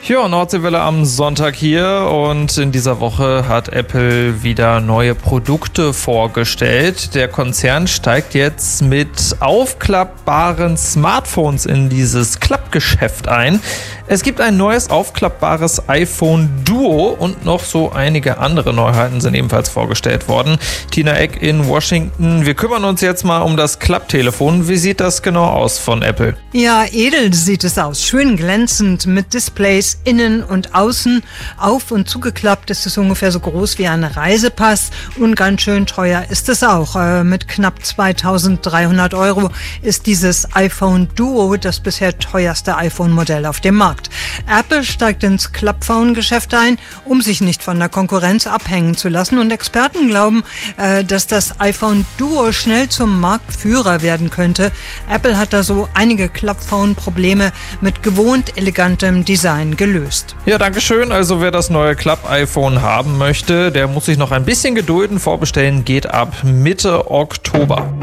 Ja, Nordseewelle am Sonntag hier und in dieser Woche hat Apple wieder neue Produkte vorgestellt. Der Konzern steigt jetzt mit aufklappbaren Smartphones in dieses Klappgeschäft ein. Es gibt ein neues aufklappbares iPhone Duo und noch so einige andere Neuheiten sind ebenfalls vorgestellt worden. Tina Eck in Washington. Wir kümmern uns jetzt mal um das Klapptelefon. Wie sieht das genau aus von Apple? Ja, edel sieht es aus. Schön glänzend mit Displays innen und außen. Auf- und zugeklappt ist es ungefähr so groß wie ein Reisepass und ganz schön teuer ist es auch. Mit knapp 2.300 € ist dieses iPhone Duo das bisher teuerste iPhone-Modell auf dem Markt. Apple steigt ins Klappphone-Geschäft ein, um sich nicht von der Konkurrenz abhängen zu lassen. Und Experten glauben, dass das iPhone Duo schnell zum Marktführer werden könnte. Apple hat da so einige Klappphone-Probleme mit gewohnt elegantem Design gelöst. Ja, danke schön. Also wer das neue Klapp-iPhone haben möchte, der muss sich noch ein bisschen gedulden. Vorbestellen geht ab Mitte Oktober.